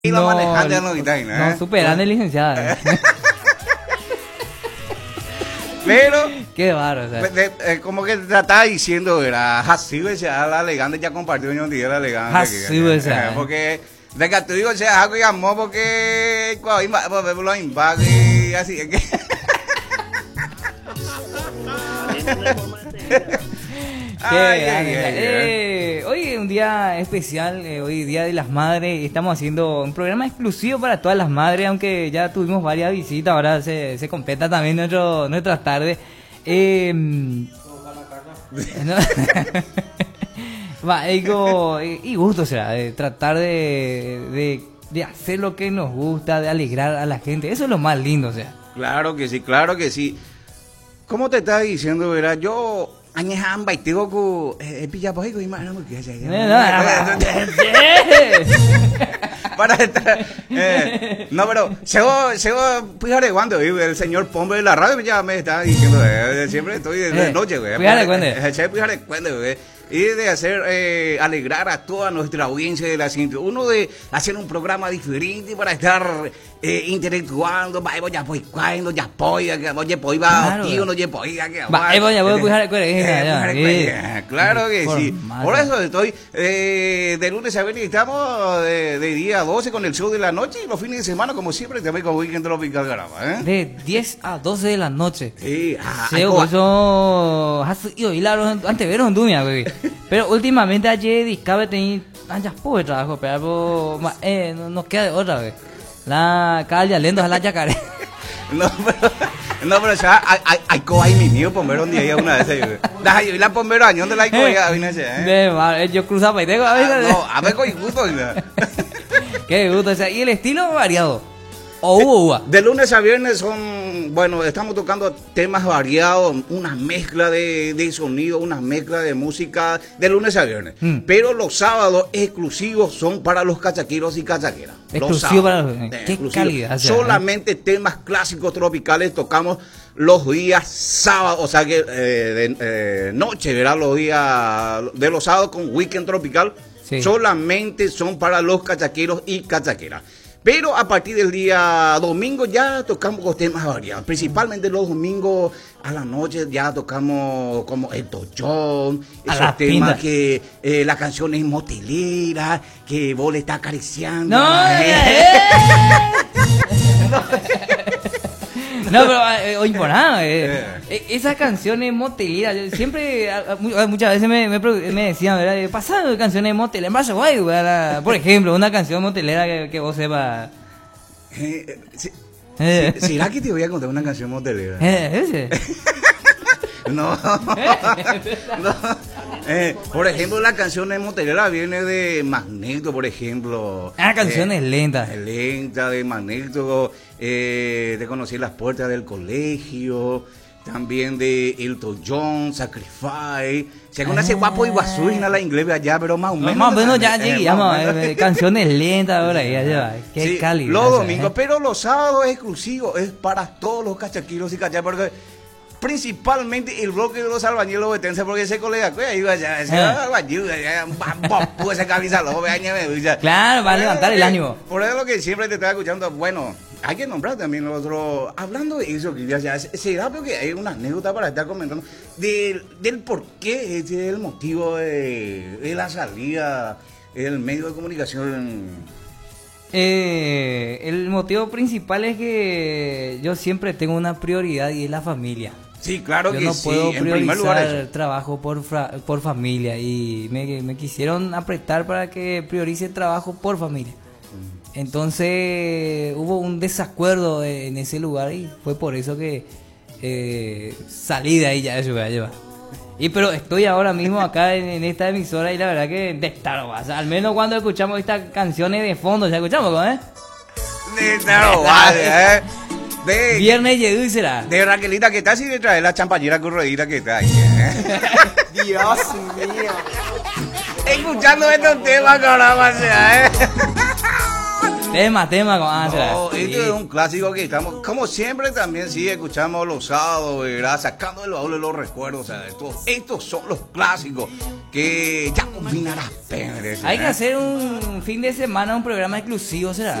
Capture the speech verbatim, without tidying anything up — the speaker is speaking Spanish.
Iba No, manejando ya no guitarra, ¿eh? no superan el licenciado. ¿eh? Pero, Qué bárbaro, o sea. de- eh, como que te estaba diciendo, era así, o sea, la elegante ya compartió un día la elegante. Así, o sea. Porque, de que tú digo, o sea, algo llamó porque, cuando iba, pues, lo impacta y así, es que. Qué Ay, grande. ay, ay, Eh, hoy es un día especial, eh, hoy Día de las Madres, y estamos haciendo un programa exclusivo para todas las madres, aunque ya tuvimos varias visitas, ahora se, se completa también nuestro, nuestras tardes. Eh, no. Va, digo, y y gusto será, de tratar de, de, de hacer lo que nos gusta, de alegrar a la gente, eso es lo más lindo, o sea. Claro que sí, claro que sí. ¿Cómo te estaba diciendo, verdad? Yo añejan baitigo con el pillapojico y más no porque ya para estar eh, no pero se se fíjate cuando el señor Pombe de la radio ya me está diciendo eh, siempre estoy de, de noche güey fíjate cuando fíjate cuando güey y de hacer eh, alegrar a toda nuestra audiencia de la cinta, uno de hacer un programa diferente para estar eh, interactuando, va, ya pues cuando ya poya, que oye pues va tío no ye poya que va, ya voy a pujar claro que sí. Por eso estoy eh, de lunes a viernes estamos de, de día doce con el show de la noche y los fines de semana como siempre también con Weekend Tropical Garama, ¿eh? De diez a doce de la noche. Sí, ah, sí, por eso has ido hilar antes ver un dumia, güey. Pero últimamente ayer discabe tenía allá por trabajo, pero eh, no nos queda de otra vez. La calle lento a la yacaré. No, pero no, pero ya hay hay hay coi mi mío pomero un día una vez. Da yo la pomero año de la coi ya vine ese. De yo cruzaba y tengo a ver. No, a ver coi gusto. Qué gusto, o sea, y el estilo variado. O hubo uva. De lunes a viernes son, bueno, estamos tocando temas variados, una mezcla de, de sonido, una mezcla de música de lunes a viernes. Mm. Pero los sábados exclusivos son para los cachaqueros y cachaqueras. Exclusivo para los... Qué exclusivo. Calidad. O sea, solamente ¿eh? Temas clásicos tropicales tocamos los días sábados, o sea que eh, de eh, noche, ¿verdad? Los días de los sábados con Weekend Tropical. Sí. Solamente son para los cachaqueros y cachaqueras. Pero a partir del día domingo ya tocamos con temas variados. Principalmente los domingos a la noche ya tocamos como el tochón, esos temas que eh, la canción es motelera, que vos le estás acariciando. No, eh. No, pero eh, oye, por nada, eh, eh, esa canción es motelera. Siempre, a, a, muchas veces me, me, me decían, ¿verdad? Pasando canciones motelera, por ejemplo, una canción motelera que, que vos sepas. Eh, si, eh. si, ¿Será que te voy a contar una canción motelera? Eh, ese. No, no. Eh, por ejemplo, la canción de motelera viene de Magneto, por ejemplo. Ah, canciones eh, lentas. Lenta de Magneto. Eh, te conocí Las Puertas del Colegio. También de Elton John, Sacrifice. Se conoce ah. Guapo y Guasuina la inglés allá, pero más o menos. Más o menos ya llegamos. Eh, canciones lentas ahora ya lleva. Qué sí, cálido. Los domingos, eh. pero los sábados es exclusivo. Es para todos los cachaquiros y cachaquiras. Porque principalmente el bloque de los albañiles obetenses, porque ese colega que iba allá, ese albañil, esa camisa lobo, claro, va a levantar el ánimo. Por eso lo que siempre te estaba escuchando, bueno, hay que nombrar también nosotros, hablando de eso, que ya será porque hay una anécdota para estar comentando del, del por qué ese es el motivo de, de la salida del medio de comunicación. Eh, el motivo principal es que yo siempre tengo una prioridad y es la familia. Sí, claro yo que no sí. puedo En primer lugar eso. Trabajo por fra, por familia y me, me quisieron apretar para que priorice el trabajo por familia. Entonces hubo un desacuerdo en ese lugar y fue por eso que eh, salí de ahí ya eso voy a llevar. Y pero estoy ahora mismo acá en, en esta emisora y la verdad que de estar, o sea, al menos cuando escuchamos estas canciones de fondo, ¿ya escuchamos, eh? De estar, ¿eh? De, Viernes llegó y será. De Raquelita que está así detrás de la champañera corredita que está ahí. ¿eh? Dios mío. Escuchando estos temas, caramba, sea, ¿eh? Tema, tema, como ah, No, sí. este es un clásico que estamos, como siempre también sí escuchamos los sábados, ¿verdad? Sacando del baúl de los recuerdos, o sea, estos, estos son los clásicos que ya combinarás, Hay que hacer un fin de semana un programa exclusivo, ¿será?